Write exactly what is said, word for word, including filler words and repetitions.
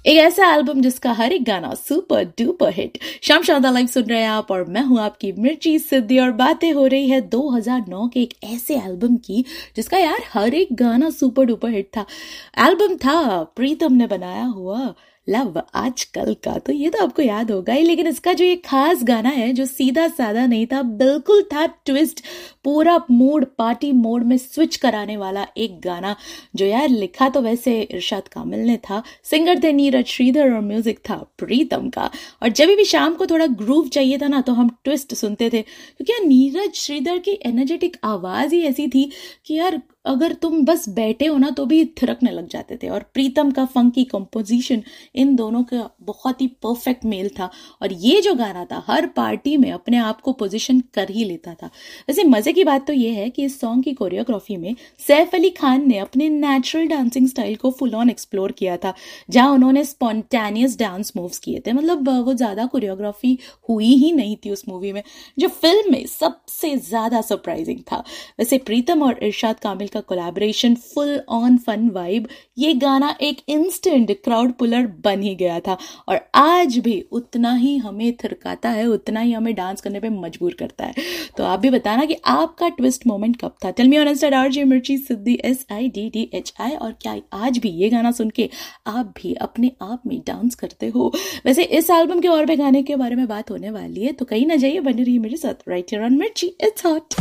एक ऐसा एल्बम जिसका हर एक गाना सुपर डुपर हिट। शाम शानदार लाइव सुन रहे हैं आप और मैं हूं आपकी मिर्ची सिद्धि और बातें हो रही है दो हज़ार नौ के एक ऐसे एल्बम की जिसका यार हर एक गाना सुपर डुपर हिट था। एल्बम था प्रीतम ने बनाया हुआ लव आजकल का, तो ये तो आपको याद होगा ही। लेकिन इसका जो ये खास गाना है जो सीधा साधा नहीं था, बिल्कुल था ट्विस्ट, पूरा मूड पार्टी मोड में स्विच कराने वाला एक गाना जो यार लिखा तो वैसे इरशाद कामिल ने था, सिंगर थे नीरज श्रीधर और म्यूजिक था प्रीतम का। और जब भी शाम को थोड़ा ग्रूव चाहिए था ना तो हम ट्विस्ट सुनते थे, क्योंकि यार नीरज श्रीधर की एनर्जेटिक आवाज ही ऐसी थी कि यार अगर तुम बस बैठे हो ना तो भी थिरकने लग जाते थे। और प्रीतम का फंकी कंपोजिशन, इन दोनों का बहुत ही परफेक्ट मेल था। और ये जो गाना था हर पार्टी में अपने आप को पोजीशन कर ही लेता था। वैसे मजे की बात तो ये है कि इस सॉन्ग की कोरियोग्राफी में सैफ अली खान ने अपने नेचुरल डांसिंग स्टाइल को फुल ऑन एक्सप्लोर किया था, जहां उन्होंने स्पॉन्टेनियस डांस मूव्स किए थे। मतलब वो ज्यादा कोरियोग्राफी हुई ही नहीं थी उस मूवी में, जो फिल्म में सबसे ज्यादा सरप्राइजिंग था। वैसे प्रीतम और इरशाद कामिल का collaboration full on fun vibe, ये गाना एक इंस्टेंट क्राउड पुलर बन ही गया था और आज भी उतना ही हमें थिरकाता है, उतना ही हमें डांस करने पे मजबूर करता है। तो आप भी बताना कि आपका ट्विस्ट मोमेंट कब था। Tell me on Insta RJ मिर्ची सिद्धि S I D D H I. और क्या आज भी ये गाना सुन के आप भी अपने आप में डांस करते हो? वैसे इस एल्बम के और भी गाने के बारे में बात होने वाली है, तो कहीं ना जाइए, बने रहिए मेरे साथ राइट हियर ऑन मिर्ची इट्स हॉट।